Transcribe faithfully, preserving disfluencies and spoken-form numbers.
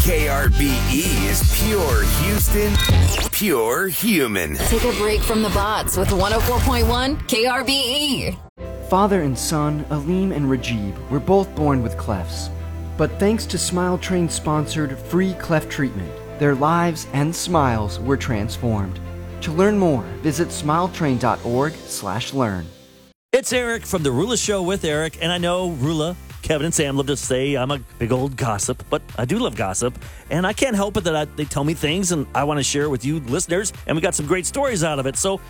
K R B E is pure Houston, pure human. Take a break from the bots with one oh four point one K R B E. Father and son, Aleem and Rajib, were both born with clefts. But thanks to Smile Train's sponsored free cleft treatment, their lives and smiles were transformed. To learn more, visit smiletrain.org slash learn. It's Eric from The Rula Show with Eric, and I know Rula, Kevin, and Sam love to say I'm a big old gossip, but I do love gossip, and I can't help it that I, they tell me things, and I want to share with you listeners, and we got some great stories out of it. So